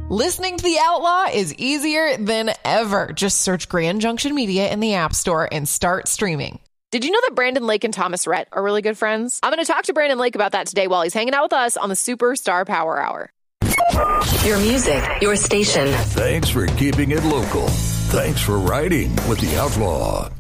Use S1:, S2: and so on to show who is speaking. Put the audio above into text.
S1: Listening to The Outlaw is easier than ever. Just search Grand Junction Media in the App Store and start streaming. Did you know that Brandon Lake and Thomas Rhett are really good friends? I'm going to talk to Brandon Lake about that today while he's hanging out with us on the Superstar Power Hour.
S2: Your music, your station.
S3: Thanks for keeping it local. Thanks for riding with The Outlaw.